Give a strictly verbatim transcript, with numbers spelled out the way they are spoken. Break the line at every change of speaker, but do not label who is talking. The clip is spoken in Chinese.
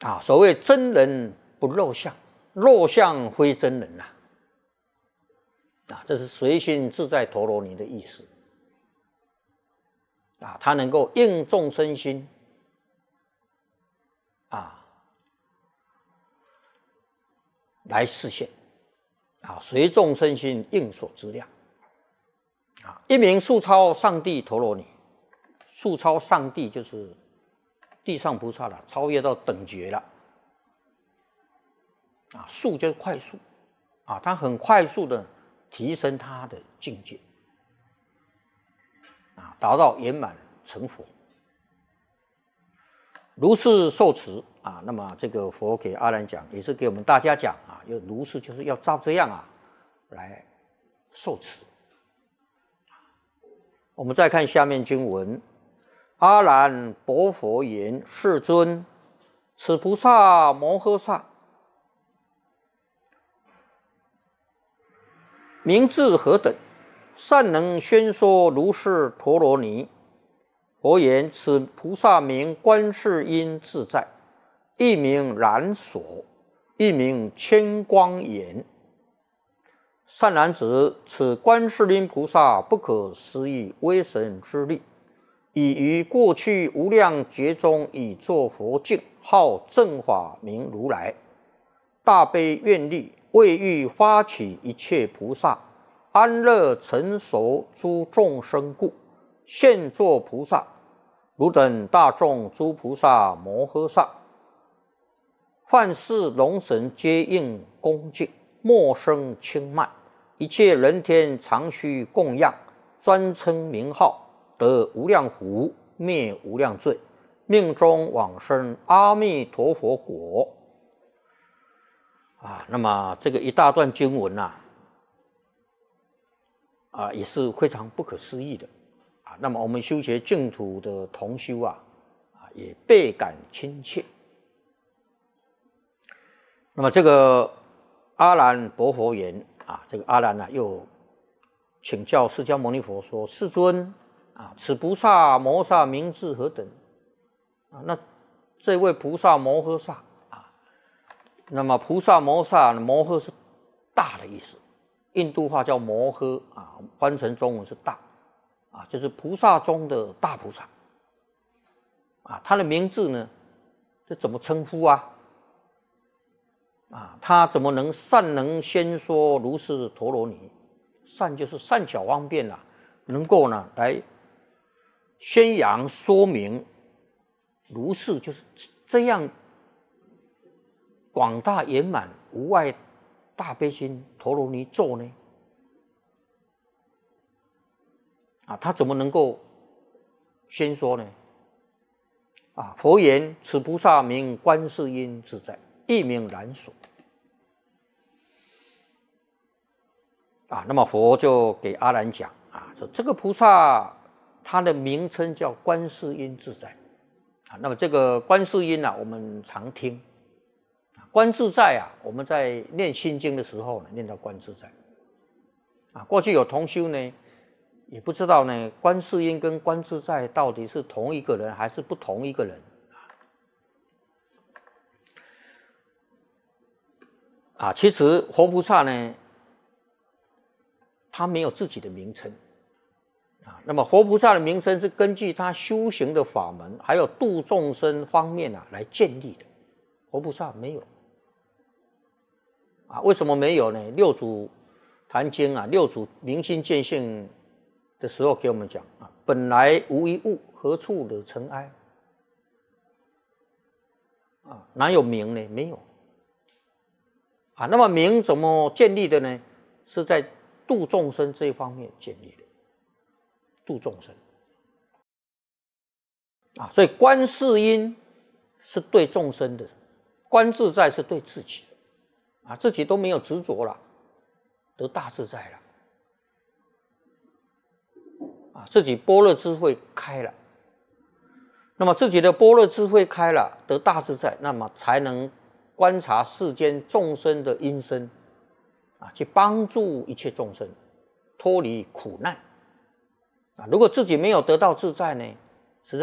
啊，所谓真人不露相，露相非真人呐、啊。啊，这是随心自在陀罗尼的意思。啊，它能够应众生心，啊，来示现，啊，随众生心应所知量。啊，一名速超上帝陀罗尼，速超上帝就是地上菩萨了，超越到等觉了。啊，速就是快速，啊，他很快速的提升他的境界，啊，达到圆满成佛。如是受持啊，那么这个佛给阿难讲，也是给我们大家讲啊，要如是就是要照这样啊来受持。我们再看下面经文：阿难薄佛言：“世尊，此菩萨摩诃萨名字何等？善能宣说如是陀罗尼。”佛言：“此菩萨名观世音自在，一名然所，一名千光眼。善男子，此观世音菩萨不可思议威神之力，已于过去无量劫中以作佛境，号正法名如来。大悲愿力，为欲发起一切菩萨安乐成熟诸众生故，现作菩萨。汝等大众诸菩萨摩诃萨，梵世龙神皆应恭敬，莫生轻慢。一切人天常须供养，专称名号，得无量福，灭无量罪，命中往生阿弥陀佛国。”啊，那么这个一大段经文啊，啊也是非常不可思议的啊。那么我们修学净土的同修啊，啊也倍感亲切。那么这个阿难薄佛言啊，这个阿难呢、啊、又请教释迦牟尼佛说：“世尊啊，此菩萨摩诃萨名字何等？”啊，那这位菩萨摩诃萨啊，那么菩萨摩诃萨，摩诃是大的意思，印度话叫摩诃啊，翻成中文是大啊，就是菩萨中的大菩萨啊。他的名字呢，这怎么称呼啊？啊，他怎么能善能宣说如是陀罗尼？善就是善巧方便啊，能够呢来宣扬说明如是就是这样广大圆满无碍大悲心陀罗尼咒呢？啊，他怎么能够宣说呢？啊，佛言：“此菩萨名观世音自在，一名然所。”啊，那么佛就给阿难讲啊，说这个菩萨他的名称叫观世音自在啊。那么这个观世音啊，我们常听啊，观自在啊，我们在念心经的时候呢，念到观自在啊。过去有同修呢，也不知道呢，观世音跟观自在到底是同一个人还是不同一个人啊？其实活菩萨呢，他没有自己的名称啊。那么活菩萨的名称是根据他修行的法门，还有度众生方面啊来建立的。活菩萨没有啊？为什么没有呢？六祖坛经啊，六祖明心见性的时候给我们讲啊，本来无一物，何处惹尘埃？啊，哪有名呢？没有啊。那么名怎么建立的呢？是在度众生这一方面建立的，度众生啊，所以观世音是对众生的，观自在是对自己的啊，自己都没有执着了，得大自在了啊，自己般若智慧开了，那么自己的般若智慧开了，得大自在，那么才能观察世间众生的因身。啊，去帮助一切众生脱离苦难啊！如果自己没有得到自在呢，